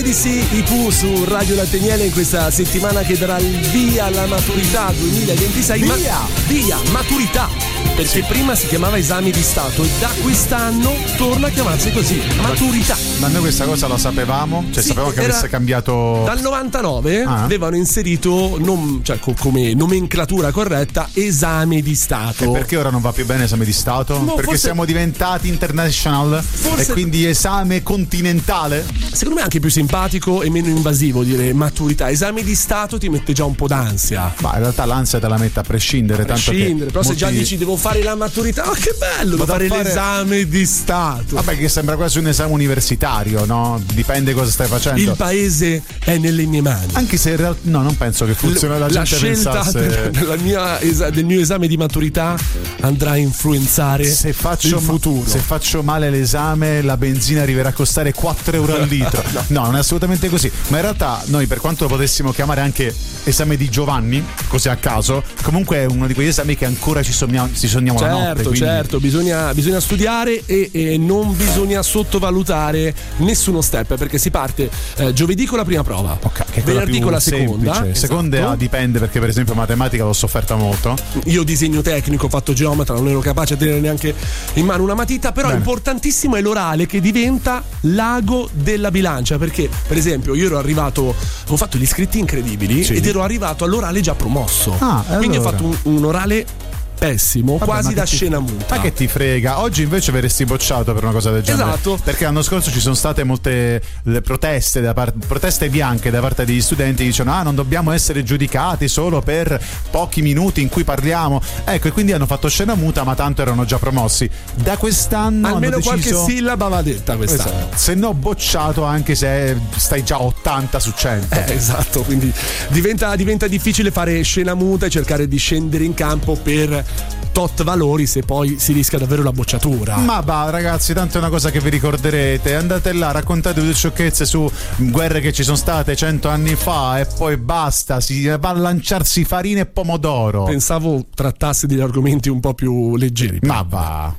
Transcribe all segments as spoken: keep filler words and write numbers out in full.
di sì, i Pooh su Radio Latiniele in questa settimana che darà il via alla maturità duemilaventisei. Via! Ma, via, maturità! Perché sì. Prima si chiamava esami di Stato e da quest'anno torna a chiamarsi così, maturità. Ma noi questa cosa la sapevamo? Cioè sì, sapevamo che avesse cambiato. Dal novantanove ah. avevano inserito, non, cioè co- come nomenclatura corretta, esame di Stato. E perché ora non va più bene esame di Stato? No, perché forse... siamo diventati international forse... e quindi esame continentale? Secondo me è anche più simpatico e meno invasivo dire maturità. Esame di Stato ti mette già un po' d'ansia. Ma in realtà l'ansia te la mette a prescindere. A prescindere, tanto che però molti... se già dici devo fare la maturità, oh, che bello, devo fare, fare l'esame di Stato. Vabbè, che sembra quasi un esame universitario, no? Dipende cosa stai facendo. Il paese è nelle mie mani. Anche se in realtà no, non penso che funzioni. La, la gente scelta pensasse... della mia esa- del mio esame di maturità andrà a influenzare se faccio il futuro. Ma, se faccio male l'esame, la benzina arriverà a costare quattro euro al litro. no. no, non è assolutamente così. Ma in realtà noi, per quanto lo potessimo chiamare anche esame di Giovanni, così a caso, comunque è uno di quegli esami che ancora ci sogniamo, ci sogniamo certo, la notte. Certo, quindi... certo, bisogna, bisogna studiare e, e non bisogna sottovalutare nessuno step, perché si parte eh, giovedì con la prima prova, okay, che venerdì con la seconda. Esatto. Seconda dipende, perché per esempio matematica l'ho sofferta molto. Io disegno tecnico, ho fatto geometra, non ero capace a tenere neanche in mano una matita, però Bene. Importantissimo è l'orale, che diventa l'ago della bilancia, perché per esempio io ero arrivato, ho fatto gli iscritti incredibili sì. ed ero arrivato all'orale già promosso, ah, quindi allora. ho fatto un, un orale pessimo, Vabbè, quasi da ti, scena muta. Ma che ti frega? Oggi invece verresti bocciato per una cosa del genere. Esatto. Perché l'anno scorso ci sono state molte le proteste da parte, proteste bianche da parte degli studenti che dicono ah, non dobbiamo essere giudicati solo per pochi minuti in cui parliamo. Ecco, e quindi hanno fatto scena muta, ma tanto erano già promossi. Da quest'anno almeno hanno deciso... qualche sillaba va detta quest'anno. Esatto. Se no bocciato, anche se stai già ottanta su cento. Eh, esatto, quindi diventa, diventa difficile fare scena muta e cercare di scendere in campo per tot valori, se poi si rischia davvero la bocciatura. Ma va ragazzi, tanto è una cosa che vi ricorderete, andate là, raccontate due sciocchezze su guerre che ci sono state cento anni fa e poi basta, si va a lanciarsi farina e pomodoro. Pensavo trattasse degli argomenti un po' più leggeri. Ma va.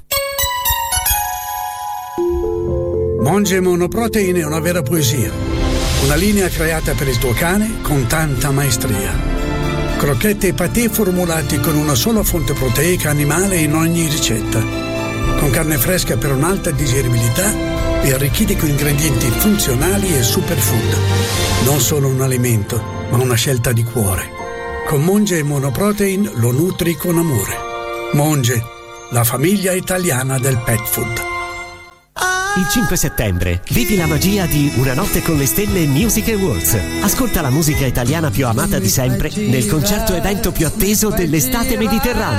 Monge Monoprotein è una vera poesia, una linea creata per il tuo cane con tanta maestria. Crocchette e patè formulati con una sola fonte proteica animale in ogni ricetta, con carne fresca per un'alta digeribilità e arricchiti con ingredienti funzionali e superfood. Non solo un alimento, ma una scelta di cuore. Con Monge Monoprotein lo nutri con amore. Monge, la famiglia italiana del pet food. Il cinque settembre vivi la magia di Una notte con le stelle Music Awards. Ascolta la musica italiana più amata di sempre nel concerto evento più atteso dell'estate mediterranea.